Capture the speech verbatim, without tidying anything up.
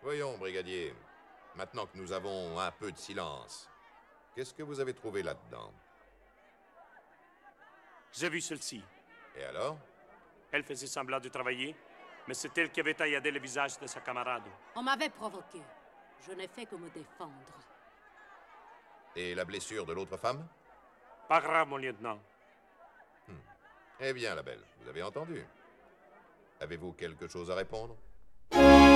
Voyons, brigadier. Maintenant que nous avons un peu de silence, qu'est-ce que vous avez trouvé là-dedans? J'ai vu celle-ci. Et alors? Elle faisait semblant de travailler, mais c'est elle qui avait tailladé le visage de sa camarade. On m'avait provoqué. Je n'ai fait que me défendre. Et la blessure de l'autre femme? Pas grave, mon lieutenant. Hmm. Eh bien, la belle, vous avez entendu. Avez-vous quelque chose à répondre?